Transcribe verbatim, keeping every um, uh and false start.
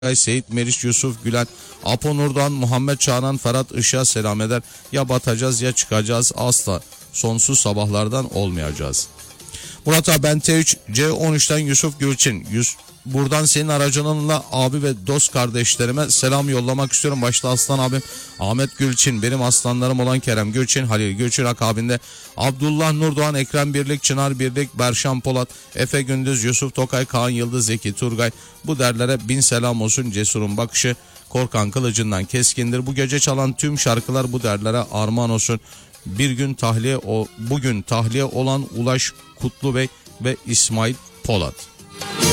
Seyit Meriç, Yusuf Gülen, Apo Nurdan, Muhammed Çağran, Ferhat Işık'a selam eder. Ya batacağız ya çıkacağız, asla sonsuz sabahlardan olmayacağız. Murat abi, ben T üç C on üçten Yusuf Gülçin. Yus Buradan senin aracılığınla abi ve dost kardeşlerime selam yollamak istiyorum. Başta aslan abim Ahmet Gülçin, benim aslanlarım olan Kerem Gülçin, Halil Gülçin akabinde Abdullah Nurdoğan, Ekrem Birlik, Çınar Birlik, Berşan Polat, Efe Gündüz, Yusuf Tokay, Kaan Yıldız, Zeki Turgay. Bu derlere bin selam olsun. Cesur'un bakışı korkan kılıcından keskindir. Bu gece çalan tüm şarkılar bu derlere armağan olsun. Bir gün tahliye o bugün tahliye olan Ulaş Kutlubey ve İsmail Polat.